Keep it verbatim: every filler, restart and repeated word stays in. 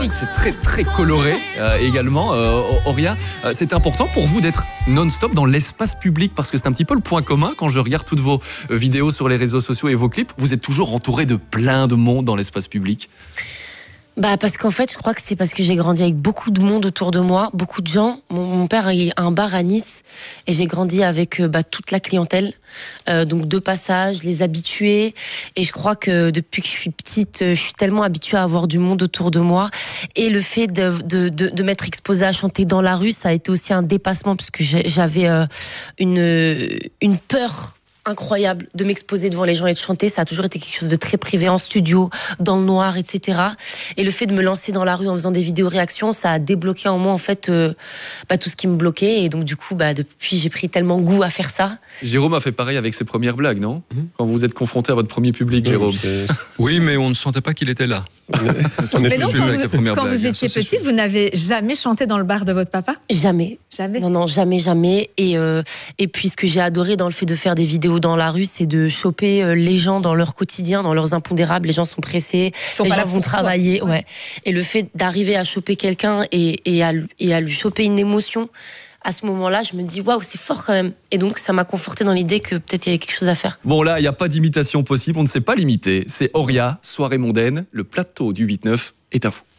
magnifique. C'est très très coloré euh, également. Euh, Auria, euh, c'est important pour vous d'être non-stop dans l'espace public parce que c'est un petit peu le point commun quand je regarde toutes vos vidéos sur les réseaux sociaux et vos clips. Vous êtes toujours entouré de plein de monde dans l'espace public. Bah parce qu'en fait, je crois que c'est parce que j'ai grandi avec beaucoup de monde autour de moi, beaucoup de gens. Mon, mon père a un bar à Nice et j'ai grandi avec euh, bah, toute la clientèle. Euh, donc de passage, les habitués. Et je crois que depuis que je suis petite, je suis tellement habituée à avoir du monde autour de moi. Et le fait de, de, de, de m'être exposée à chanter dans la rue, ça a été aussi un dépassement parce que j'avais euh, une, une peur incroyable de m'exposer devant les gens et de chanter. Ça a toujours été quelque chose de très privé, en studio, dans le noir, et cetera. Et le fait de me lancer dans la rue en faisant des vidéos réactions, ça a débloqué en moi en fait euh, bah, tout ce qui me bloquait. Et donc du coup, bah, depuis, j'ai pris tellement goût à faire ça. Jérôme a fait pareil avec ses premières blagues, non? mmh. Quand vous êtes confronté à votre premier public, Jérôme. Oui, mais on ne sentait pas qu'il était là. Mais donc, quand, vous, quand vous étiez petite, vous n'avez jamais chanté dans le bar de votre papa? Jamais. Jamais? Non, non, jamais, jamais. Et, euh, et puis, ce que j'ai adoré dans le fait de faire des vidéos dans la rue, c'est de choper les gens dans leur quotidien, dans leurs impondérables. Les gens sont pressés, sont les gens vont travailler. Ouais. Et le fait d'arriver à choper quelqu'un et, et, à, et à lui choper une émotion, à ce moment-là, je me dis waouh, c'est fort quand même. Et donc, ça m'a conforté dans l'idée que peut-être il y avait quelque chose à faire. Bon, là, il n'y a pas d'imitation possible, on ne sait pas l'imiter. C'est Auria, soirée mondaine. Le plateau du huit neuf est à vous.